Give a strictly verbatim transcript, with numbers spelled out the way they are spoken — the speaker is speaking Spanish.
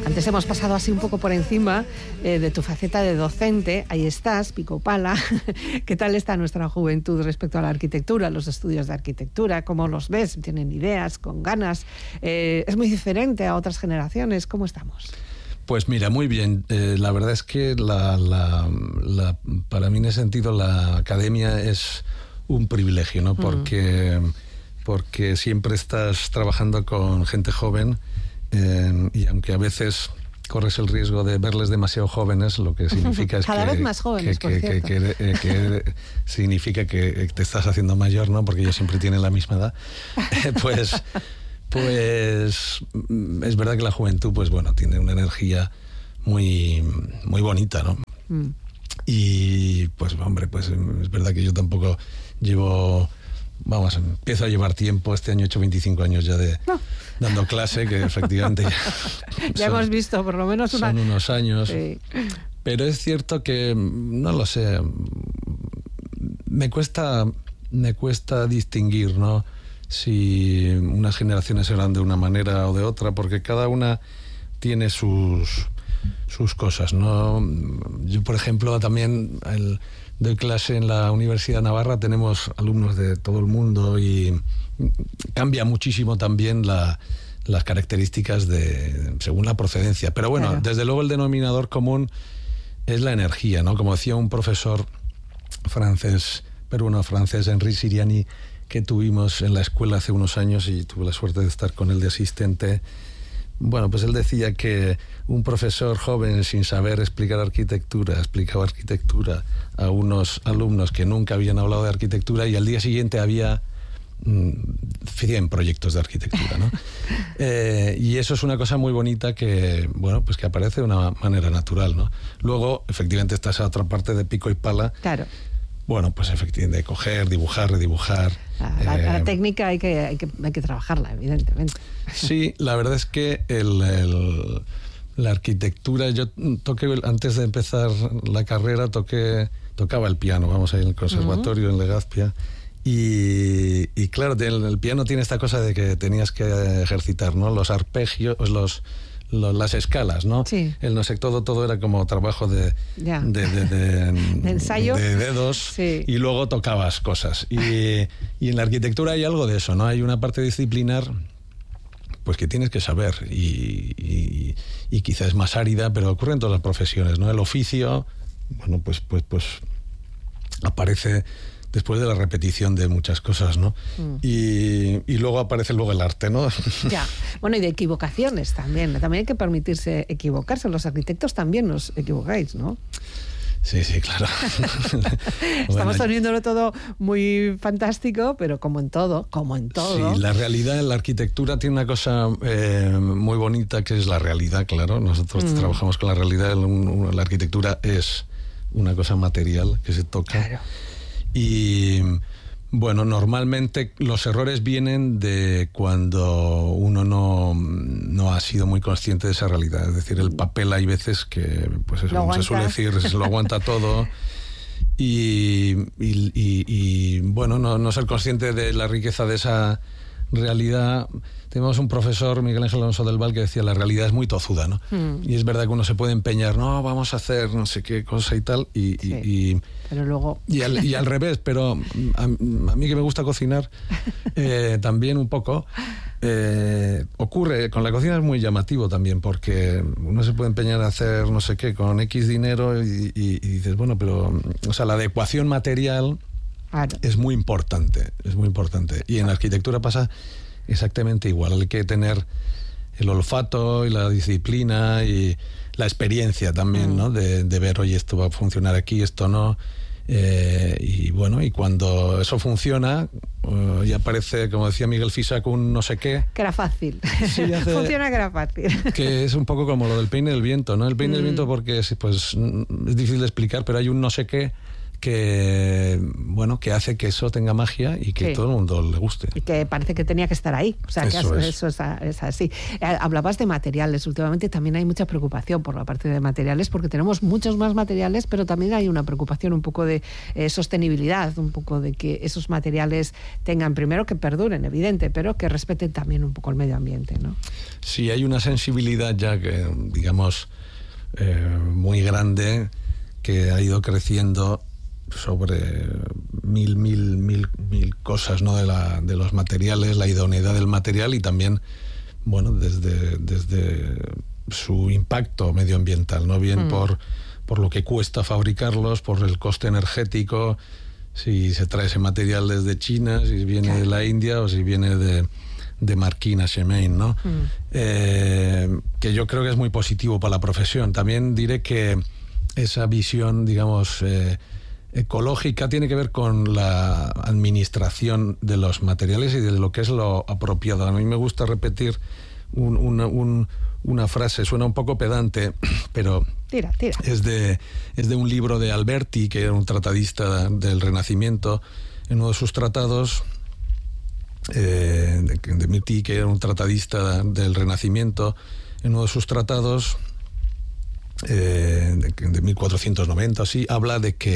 Antes hemos pasado así un poco por encima eh, de tu faceta de docente. Ahí estás, pico pala. ¿Qué tal está nuestra juventud respecto a la arquitectura, los estudios de arquitectura? ¿Cómo los ves? ¿Tienen ideas, con ganas? Eh, ¿Es muy diferente a otras generaciones? ¿Cómo estamos? Pues mira, muy bien. Eh, la verdad es que la, la, la, para mí en ese sentido la academia es un privilegio, ¿no? Porque, mm. porque siempre estás trabajando con gente joven eh, y aunque a veces corres el riesgo de verles demasiado jóvenes, lo que significa es Cada que... vez más jóvenes, que, por que, cierto. que, que, que significa que te estás haciendo mayor, ¿no? Porque ellos siempre tienen la misma edad. Eh, pues... Pues es verdad que la juventud, pues bueno, tiene una energía muy, muy bonita, ¿no? Mm. Y pues hombre, pues es verdad que yo tampoco llevo, vamos, empiezo a llevar tiempo, este año he hecho veinticinco años ya de no. dando clase, que efectivamente ya, ya son, hemos visto por lo menos una... son unos años. Sí. Pero es cierto que, no lo sé, me cuesta, me cuesta distinguir, ¿no? Si unas generaciones eran de una manera o de otra, porque cada una tiene sus, sus cosas, ¿no? Yo, por ejemplo, también el, doy clase en la Universidad de Navarra, tenemos alumnos de todo el mundo y cambia muchísimo también la, las características de, según la procedencia. Pero bueno, claro. Desde luego el denominador común es la energía, ¿no? Como decía un profesor francés, peruano francés, Henri Siriani, que tuvimos en la escuela hace unos años y tuve la suerte de estar con él de asistente. Bueno, pues él decía que un profesor joven sin saber explicar arquitectura explicaba arquitectura a unos alumnos que nunca habían hablado de arquitectura y al día siguiente había mmm, cien proyectos de arquitectura, ¿no? eh, y eso es una cosa muy bonita que, bueno, pues que aparece de una manera natural, ¿no? Luego, efectivamente, está esa otra parte de pico y pala. Claro. Bueno, pues efectivamente, de coger, dibujar, redibujar. La, la, eh, la técnica hay que, hay, que, hay que trabajarla, evidentemente. Sí, la verdad es que el, el, la arquitectura, yo toqué, antes de empezar la carrera, toqué, tocaba el piano, vamos, ahí en el conservatorio, uh-huh. en Legazpia, y, y claro, el, el piano tiene esta cosa de que tenías que ejercitar, ¿no? Los arpegios, los... las escalas, ¿no? Sí. El no sé, todo, todo era como trabajo de, ya. de, de, de, de ensayo, de dedos, sí. Y luego tocabas cosas. Y, y en la arquitectura hay algo de eso, ¿no? Hay una parte disciplinar pues que tienes que saber y, y, y quizás es más árida, pero ocurre en todas las profesiones, ¿no? El oficio, bueno, pues, pues, pues aparece después de la repetición de muchas cosas, ¿no? Mm. Y, y luego aparece luego el arte, ¿no? Ya, bueno, y de equivocaciones también. También hay que permitirse equivocarse. Los arquitectos también nos equivocáis, ¿no? Sí, sí, claro. Estamos poniéndolo todo muy fantástico, pero como en todo, como en todo. Sí, la realidad en la arquitectura tiene una cosa eh, muy bonita que es la realidad, claro. Nosotros mm. trabajamos con la realidad. La arquitectura es una cosa material que se toca. Claro. Y bueno, normalmente los errores vienen de cuando uno no, no ha sido muy consciente de esa realidad. Es decir, el papel hay veces que, pues eso, como se suele decir, se lo aguanta todo. Y, y, y, y bueno, no, no ser consciente de la riqueza de esa realidad. Tenemos un profesor, Miguel Ángel Alonso del Val, que decía la realidad es muy tozuda, ¿no? Mm. Y es verdad que uno se puede empeñar, no, vamos a hacer no sé qué cosa y tal, y, sí, y, y pero luego y al, y al revés, pero a, a mí que me gusta cocinar eh, también un poco eh, ocurre, con la cocina es muy llamativo también, porque uno se puede empeñar a hacer no sé qué con X dinero y, y, y dices, bueno, pero o sea, la adecuación material claro. es muy importante, es muy importante. Y en la arquitectura pasa exactamente igual. Hay que tener el olfato y la disciplina y la experiencia también, mm. ¿no? De, de ver, oye, esto va a funcionar aquí, esto no. Eh, y bueno, y cuando eso funciona, uh, ya aparece, como decía Miguel Fisac, un no sé qué. Que era fácil. Sí, hace, funciona que era fácil. Que es un poco como lo del peine del viento, ¿no? El peine mm. del viento porque es, pues, es difícil de explicar, pero hay un no sé qué que bueno que hace que eso tenga magia y que sí. todo el mundo le guste. Y que parece que tenía que estar ahí. O sea, eso que es. eso es, es así. Hablabas de materiales. Últimamente también hay mucha preocupación por la parte de materiales, porque tenemos muchos más materiales, pero también hay una preocupación un poco de eh, sostenibilidad, un poco de que esos materiales tengan, primero, que perduren, evidente, pero que respeten también un poco el medio ambiente, ¿no? Sí, hay una sensibilidad ya que, digamos, eh, muy grande, que ha ido creciendo sobre mil, mil, mil, mil cosas, ¿no? de, la, de los materiales, la idoneidad del material y también, bueno, desde, desde su impacto medioambiental, ¿no? Bien mm. por, por lo que cuesta fabricarlos, por el coste energético, si se trae ese material desde China, si viene claro. de la India o si viene de, de Marquina Chemain, ¿no? Mm. Eh, que yo creo que es muy positivo para la profesión. También diré que esa visión, digamos, eh, ecológica tiene que ver con la administración de los materiales y de lo que es lo apropiado. A mí me gusta repetir un, una, un, una frase, suena un poco pedante, pero tira, tira. Es, de, es de un libro de Alberti, que era un tratadista del Renacimiento. En uno de sus tratados, eh, de, de Mirti, que era un tratadista del Renacimiento, en uno de sus tratados, eh, de, de mil cuatrocientos noventa, así, habla de que